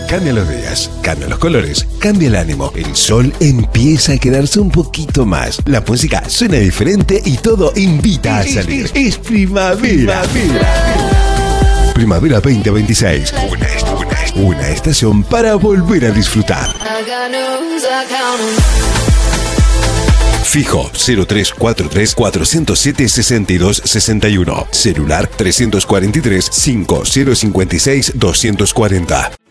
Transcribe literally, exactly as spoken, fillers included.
Cambian los días, cambian los colores, cambia el ánimo. El sol empieza a quedarse un poquito más. La música suena diferente y todo invita a salir. Es primavera. Primavera, primavera veinte veintiséis. Una, una, una estación para volver a disfrutar. Fijo cero tres cuatro tres cuatro cero siete seis dos seis uno. Celular tres cuatro tres cinco cero cinco seis dos cuatro cero.